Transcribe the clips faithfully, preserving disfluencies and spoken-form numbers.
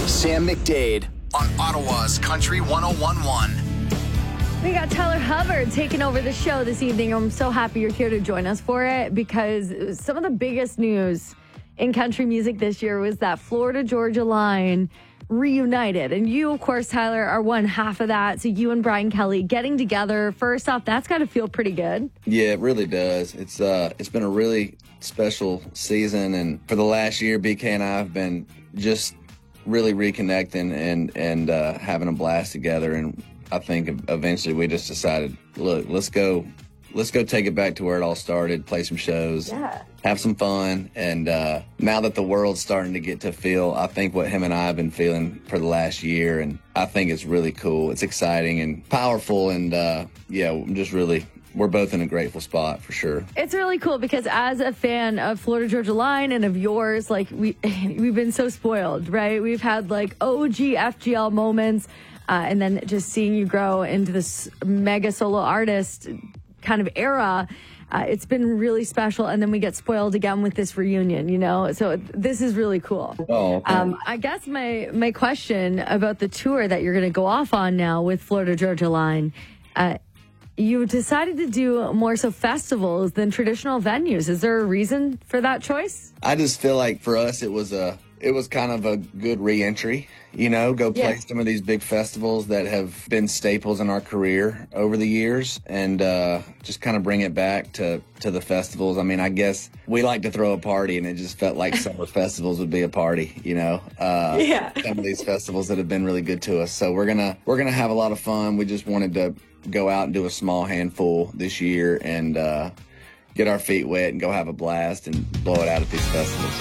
Sam McDade on Ottawa's Country one oh one point one. We got Tyler Hubbard taking over the show this evening. I'm so happy you're here to join us for it because some of the biggest news in country music this year was that Florida Georgia Line reunited. And you, of course, Tyler, are one half of that. So you and Brian Kelly getting together, first off, that's got to feel pretty good. Yeah, it really does. It's uh, it's been a really special season. And for the last year, B K and I have been just really reconnecting and, and uh, having a blast together. And I think eventually we just decided, look, let's go, let's go take it back to where it all started, play some shows, yeah. have some fun. And uh, now that the world's starting to get to feel, I think what him and I have been feeling for the last year, and I think it's really cool. It's exciting and powerful. And uh, yeah, I'm just really, we're both in a grateful spot for sure. It's really cool because as a fan of Florida Georgia Line and of yours, like we, we've been so spoiled, right? We've had like O G F G L moments. Uh, and then just seeing you grow into this mega solo artist kind of era, uh, it's been really special. And then we get spoiled again with this reunion, you know? So this is really cool. Oh, um, I guess my, my question about the tour that you're going to go off on now with Florida Georgia Line, uh, you decided to do more so festivals than traditional venues. Is there a reason for that choice? I just feel like for us, it was a, it was kind of a good re-entry, you know, go play Yeah. some of these big festivals that have been staples in our career over the years and uh, just kind of bring it back to, to the festivals. I mean, I guess we like to throw a party and it just felt like summer festivals would be a party, you know, uh, Yeah. some of these festivals that have been really good to us. So we're going to, we're going to have a lot of fun. We just wanted to go out and do a small handful this year and uh, get our feet wet and go have a blast and blow it out at these festivals.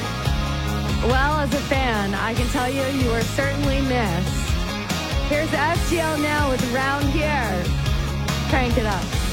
Well, as a fan, I can tell you, you are certainly missed. Here's F G L now with Round Here. Crank it up.